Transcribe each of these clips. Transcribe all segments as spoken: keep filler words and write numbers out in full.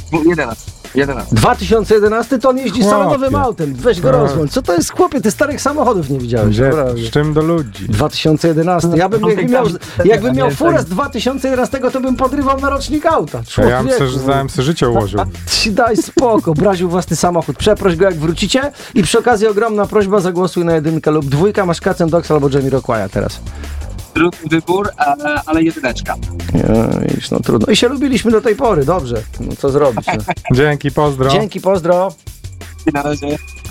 jedenasty. jedenasty. dwa tysiące jedenasty to on jeździ Chłopie. salonowym autem. Weź go rozłącz. Co to jest, chłopie? Ty starych samochodów nie widziałeś. Gdzie, naprawdę. z czym do ludzi? dwa tysiące jedenasty. Ja bym, jakbym miał, jakbym miał furę z dwa tysiące jedenastego, to bym podrywał na rocznik auta. A ja bym Człowieku. se, zdałem sobie życie ułożył. Ci daj spoko, braził własny samochód. Przeproś go jak wrócicie i przy okazji ogromna prośba, zagłosuj na jedynkę lub dwójkę, masz Kacen Dogs albo Jamiroquai'a teraz. Trudny wybór, ale, ale jedyneczka. Nie, już no trudno. I się lubiliśmy do tej pory, dobrze. No co zrobić? No. Dzięki, pozdro. Dzięki, pozdro. I na razie.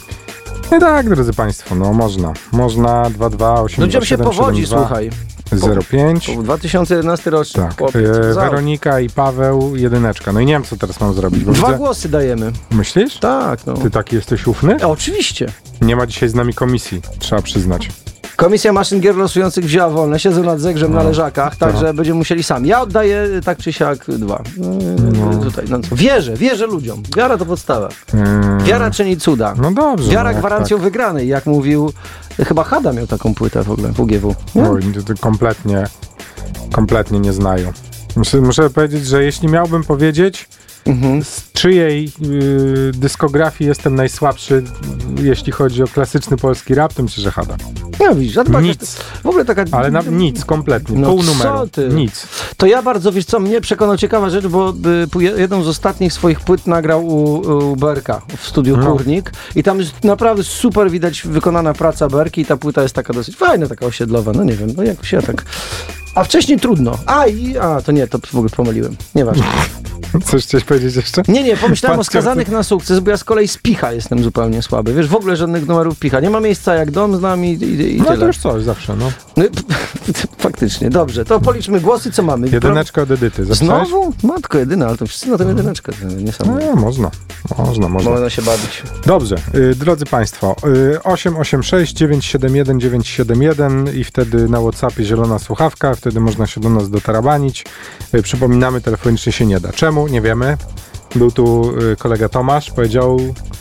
No tak, drodzy Państwo, no można. Można dwa dwa osiem Będziemy się powodzi, słuchaj. zero pięć. Po dwa tysiące jedenasty rocznik. Tak, Chłopie, e, co za- Weronika i Paweł, jedyneczka. No i nie wiem, co teraz mam zrobić. Bo Dwa widzę... głosy dajemy. Myślisz? Tak, no. Ty taki jesteś ufny? E, oczywiście. Nie ma dzisiaj z nami komisji, trzeba przyznać. Komisja maszyn gier losujących wzięła wolne, siedzą nad zegrzem na leżakach, także będziemy musieli sami. Ja oddaję tak czy siak dwa. No. Tutaj, no co? Wierzę, wierzę ludziom. Wiara to podstawa. Hmm. Wiara czyni cuda. No dobrze. Wiara no, jak gwarancją wygranej, jak mówił, chyba Hada miał taką płytę w ogóle, W G W. tak. Oj, to, to kompletnie, kompletnie nie znają. Muszę, muszę powiedzieć, że jeśli miałbym powiedzieć, Mhm. z czyjej y, dyskografii jestem najsłabszy, jeśli chodzi o klasyczny polski rap, to myślę, że Hada. Ja widzisz, a to Nic. w ogóle taka... Ale na, nic, kompletnie. No Pół co numeru. ty? Nic. To ja bardzo, wiesz co, mnie przekonał ciekawa rzecz, bo y, pu- jedną z ostatnich swoich płyt nagrał u, u Berka w studiu No. Kurnik i tam jest naprawdę super widać wykonana praca Berki i ta płyta jest taka dosyć fajna, taka osiedlowa, no nie wiem, no jakoś ja tak... A wcześniej trudno. A i... A, to nie, to w ogóle pomyliłem. Nieważne. Coś chciałeś powiedzieć jeszcze? Nie, nie, pomyślałem Patrzcie, o skazanych na sukces, bo ja z kolei z Picha jestem zupełnie słaby. Wiesz, w ogóle żadnych numerów Picha. Nie ma miejsca jak dom z nami i, i, i No tyle. to już coś zawsze, no. No, faktycznie, dobrze. To policzmy głosy, co mamy. Jedyneczka od Edyty. Zacząłeś? Znowu? Matko jedyna, ale to wszyscy na tę jedyneczkę. Niesamowite. No, można. Można, można. Można się bawić. Dobrze, y, drodzy Państwo, y, osiem osiem sześć dziewięć siedem jeden dziewięć siedem jeden i wtedy na WhatsAppie zielona słuchawka, wtedy można się do nas dotarabanić. Y, przypominamy, telefonicznie się nie da. Czemu? Nie wiemy. Był tu y, kolega Tomasz, powiedział...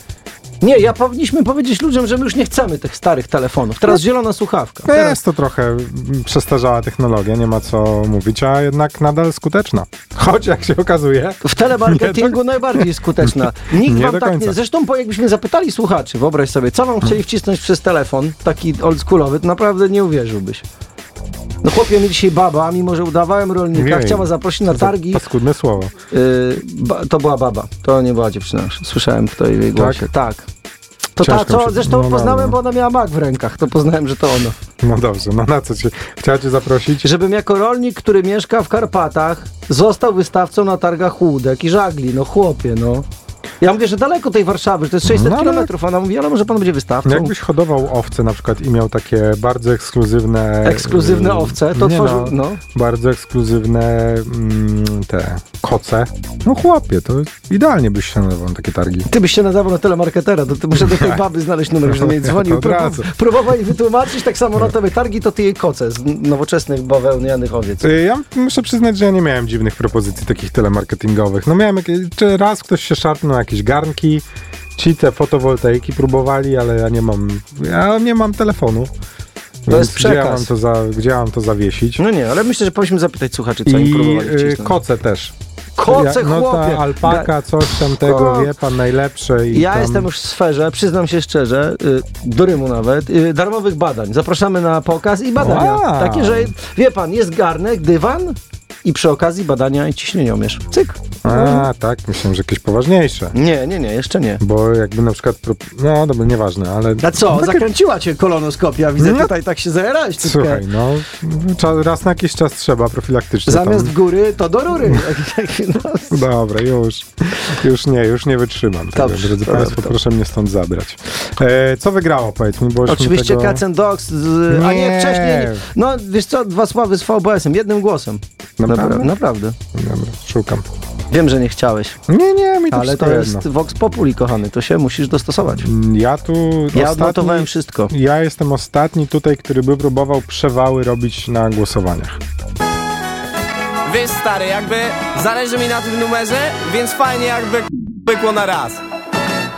Nie, ja powinniśmy powiedzieć ludziom, że my już nie chcemy tych starych telefonów. Teraz zielona słuchawka. No Teraz... jest to trochę mm, przestarzała technologia, nie ma co mówić, a jednak nadal skuteczna. Choć jak się okazuje... W telemarketingu najbardziej skuteczna. Nikt Nie wam do tak końca. nie... Zresztą po, jakbyśmy zapytali słuchaczy, wyobraź sobie, co wam chcieli wcisnąć przez telefon, taki oldschoolowy, to naprawdę nie uwierzyłbyś. No chłopie, mi dzisiaj baba, mimo że udawałem rolnika, Jej, chciała zaprosić na co za targi. paskudne słowo. Yy, ba, to była baba, to nie była dziewczyna. Słyszałem w tej jej głosie. Tak. To ta, Ciężko co się- zresztą no poznałem, dobra. bo ona miała mak w rękach, to poznałem, że to ona. No dobrze, no na co cię... Chciała cię zaprosić? Żebym jako rolnik, który mieszka w Karpatach, został wystawcą na targach łódek i żagli. No chłopie, no. Ja mówię, że daleko tej Warszawy, że to jest sześćset No ale- kilometrów. Ona mówi, ale może pan będzie wystawcą. Jakbyś hodował owce na przykład i miał takie bardzo ekskluzywne... Ekskluzywne y, owce, to nie tworzył, no, no. bardzo ekskluzywne mm, te koce. No chłopie, to idealnie byś się nadawał na takie targi. Ty byś się nadawał na telemarketera, to ty muszę do tej baby znaleźć numer, żeby do niej dzwonił. Od razu. Próbował, próbował jej wytłumaczyć, tak samo na tobie targi, to ty jej koce z nowoczesnych bawełnianych owiec. Y, Ja muszę przyznać, że ja nie miałem dziwnych propozycji takich telemarketingowych. No miałem jakieś, czy raz ktoś się szarpnął na jakieś garnki, ci te fotowoltaiki próbowali, ale ja nie mam, ja nie mam telefonu. Więc jest gdzie ja, przekaz. mam to za, gdzie ja mam to zawiesić? No nie, ale myślę, że powinniśmy zapytać słuchaczy, co im I próbowali y, wcisnąć. koce też. Koce, ja, no chłopie! ta alpaka, coś tam tego, Ko- wie pan, najlepsze. I Ja tam... jestem już w sferze, przyznam się szczerze, y, do Rymu nawet, y, darmowych badań. Zapraszamy na pokaz i badania. Wow. Takie, że wie pan, jest garnek, dywan i przy okazji badania i ciśnieniomierz. Cyk. A, tak, myślałem, że jakieś poważniejsze. Nie, nie, nie, jeszcze nie. Bo jakby na przykład, pro- no dobra, nieważne, ale... A co, Takie- zakręciła cię kolonoskopia, widzę No. tutaj tak się zajerałeś. Cytkę. Słuchaj, no, cza- raz na jakiś czas trzeba profilaktycznie Zamiast tam... w góry, to do rury. No. Dobra, już, już nie, już nie wytrzymam tego, Dobrze, drodzy dobra, Państwo, dobra. proszę mnie stąd zabrać. E, co wygrało, powiedz mi, bo już mi Oczywiście tego... Cats and Dogs, z, a nie Nie. wcześniej. No wiesz co, dwa sławy z V B S em, jednym głosem. Naprawdę? Napra- naprawdę. Dobra, szukam. Wiem, że nie chciałeś, Nie, nie, mi to ale wszystko to jedno. jest Vox Populi, kochany, to się musisz dostosować. Ja tu Ja ostatni, odnotowałem wszystko. ja jestem ostatni tutaj, który by próbował przewały robić na głosowaniach. Wiesz stary, jakby zależy mi na tym numerze, więc fajnie jakby pykło na raz.